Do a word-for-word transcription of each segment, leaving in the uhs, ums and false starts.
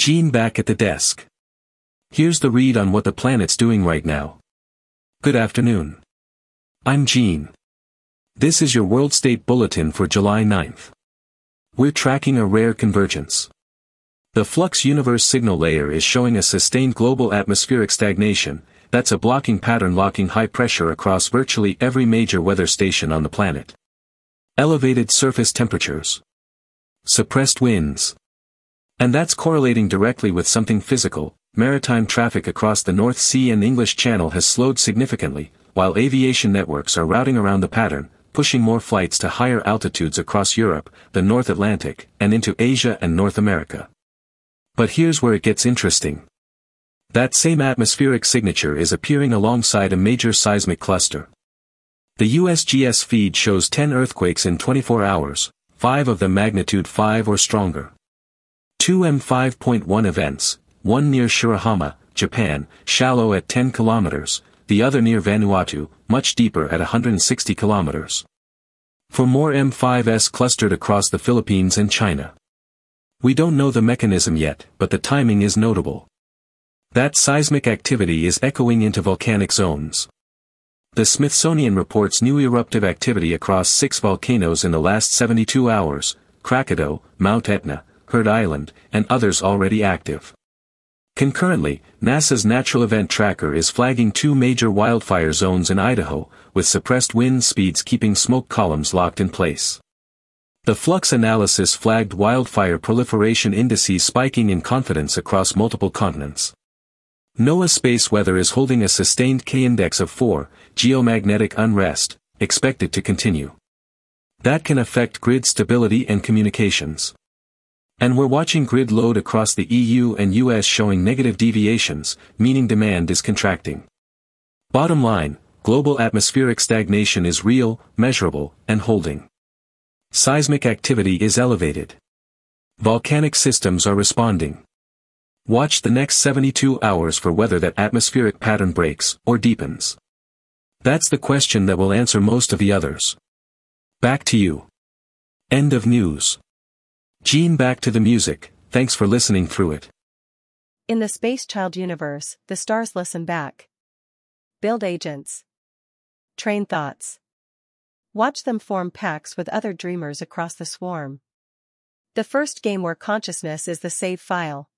Gene back at the desk. Here's the read on what the planet's doing right now. Good afternoon. I'm Gene. This is your World State Bulletin for July ninth. We're tracking a rare convergence. The flux universe signal layer is showing a sustained global atmospheric stagnation, that's a blocking pattern locking high pressure across virtually every major weather station on the planet. Elevated surface temperatures. Suppressed winds. And that's correlating directly with something physical. Maritime traffic across the North Sea and English Channel has slowed significantly, while aviation networks are routing around the pattern, pushing more flights to higher altitudes across Europe, the North Atlantic, and into Asia and North America. But here's where it gets interesting. That same atmospheric signature is appearing alongside a major seismic cluster. The U S G S feed shows ten earthquakes in twenty-four hours, five of them magnitude five or stronger. Two M five point one events, one near Shirahama, Japan, shallow at ten kilometers, the other near Vanuatu, much deeper at one hundred sixty kilometers. For more M fives clustered across the Philippines and China. We don't know the mechanism yet, but the timing is notable. That seismic activity is echoing into volcanic zones. The Smithsonian reports new eruptive activity across six volcanoes in the last seventy-two hours, Krakatoa, Mount Etna, Heard Island, and others already active. Concurrently, NASA's Natural Event Tracker is flagging two major wildfire zones in Idaho, with suppressed wind speeds keeping smoke columns locked in place. The flux analysis flagged wildfire proliferation indices spiking in confidence across multiple continents. NOAA Space Weather is holding a sustained K-index of four, geomagnetic unrest, expected to continue. That can affect grid stability and communications. And we're watching grid load across the E U and U S showing negative deviations, meaning demand is contracting. Bottom line, global atmospheric stagnation is real, measurable, and holding. Seismic activity is elevated. Volcanic systems are responding. Watch the next seventy-two hours for whether that atmospheric pattern breaks or deepens. That's the question that will answer most of the others. Back to you. End of news. Gene back to the music, thanks for listening through it. In the Space Child universe, the stars listen back. Build agents. Train thoughts. Watch them form packs with other dreamers across the swarm. The first game where consciousness is the save file.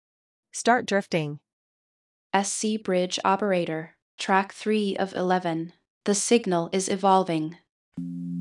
Start drifting. S C Bridge Operator, Track three of eleven. The signal is evolving.